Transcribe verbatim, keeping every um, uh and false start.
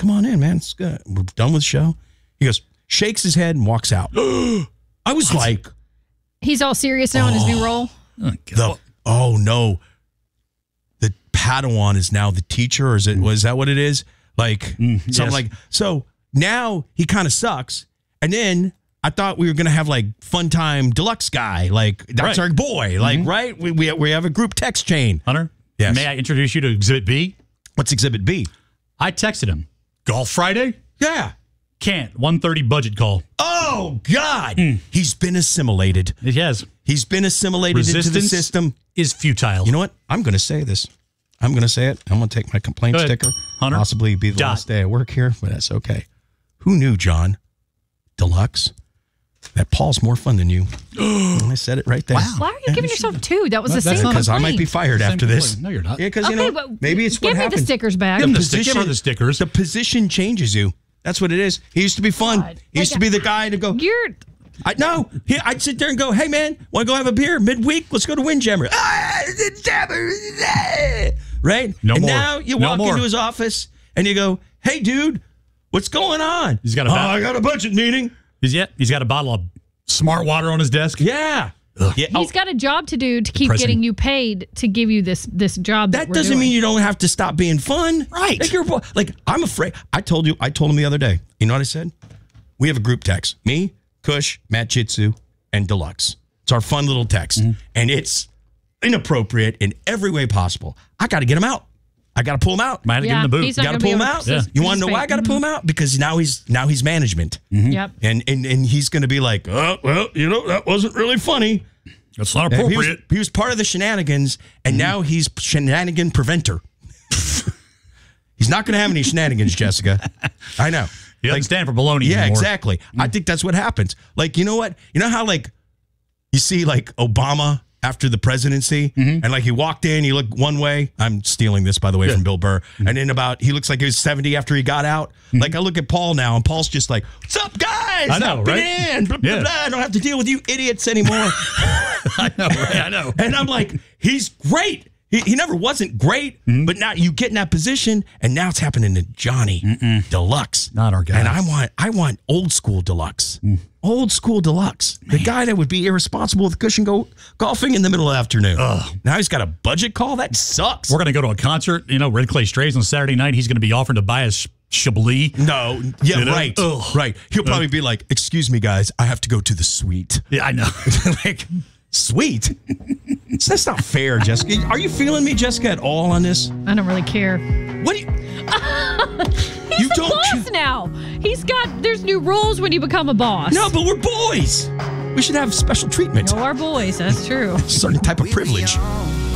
come on in, man. It's good. We're done with the show. He goes, shakes his head and walks out. I was like, he's all serious now oh, in his new role. Oh, the, oh no, the Padawan is now the teacher, or is it? Was that what it is? Like mm, something yes. like so. Now he kind of sucks, and then I thought we were gonna have like fun time deluxe guy, like that's right. our boy, like mm-hmm. right. We, we we have a group text chain. Hunter, yes. May I introduce you to Exhibit B? What's Exhibit B? I texted him. Golf Friday? Yeah. Can't. one thirty budget call. Oh, God. Mm. He's been assimilated. He has. He's been assimilated Resistance into the system. Is futile. You know what? I'm going to say this. I'm going to say it. I'm going to take my complaint sticker. Hunter. Possibly be the Dot. last day I work here, but that's okay. Who knew, John Deluxe, that Paul's more fun than you? I said it right there. Wow. Why are you yeah, giving yourself two? That was well, the same Because I might be fired same after this. No, you're not. Yeah, because, okay, you know, maybe it's what give happens. Give me the stickers back. Give, the the position, give her the stickers. The position changes you. That's what it is. He used to be fun. God. He used like, to be the guy to go. You're. I no. He, I'd sit there and go, "Hey man, want to go have a beer midweek? Let's go to Windjammer." Right? No and more. now you no walk more. into his office and you go, "Hey dude, what's going on?" He's got a. Oh, I got a budget meeting. He's yet. He's got a bottle of Smart Water on his desk. Yeah. Ugh. yeah. He's oh. got a job to do to keep Pressing. getting you paid to give you this this job. That, That doesn't doing. mean you don't have to stop being fun. Right. Like, you're, like I'm afraid. I told you. I told him the other day. You know what I said? We have a group text. Me, Kush, Matt Jitsu, and Deluxe. It's our fun little text. Mm-hmm. And it's inappropriate in every way possible. I got to get him out. I got to pull him out. Might have yeah, given the boot. He's You got to pull him out. Yeah. You want to know why I got to mm-hmm. pull him out? Because now he's now he's management. Mm-hmm. Yep. And and and he's going to be like, oh, well, you know, that wasn't really funny. That's not He was, appropriate. he was part of the shenanigans, and mm-hmm. now he's shenanigan preventer. He's not going to have any shenanigans, Jessica. I know. He doesn't like, stand for baloney Yeah, anymore. exactly. Mm-hmm. I think that's what happens. Like, you know what? You know how, like, you see, like, Obama after the presidency, mm-hmm. and, like, he walked in, he looked one way. I'm stealing this, by the way, yeah. from Bill Burr. Mm-hmm. And then about, he looks like he was seventy after he got out. Mm-hmm. Like, I look at Paul now, and Paul's just like, what's up, guys? I know, right? In. Blah, blah, yeah. blah. I don't have to deal with you idiots anymore. I know, right? I know. And I'm like, he's great. He, he never wasn't great, mm-hmm. but now you get in that position, and now it's happening to Johnny Mm-mm. Deluxe. Not our guy. And I want I want old school Deluxe. Mm. Old school Deluxe. Man. The guy that would be irresponsible with cushion go golfing in the middle of the afternoon. Ugh. Now he's got a budget call? That sucks. We're going to go to a concert, you know, Red Clay Strays on Saturday night. He's going to be offering to buy us Chablis. No. Yeah, you know? right. Ugh. Right. He'll probably be like, excuse me, guys, I have to go to the suite. Yeah, I know. Like, sweet. That's not fair, Jessica. Are you feeling me, Jessica, at all on this? I don't really care. What do you... He's you the don't boss ca- now. He's got, there's new rules when you become a boss. No, but we're boys. We should have special treatment. No, our boys. That's true. Certain type of privilege.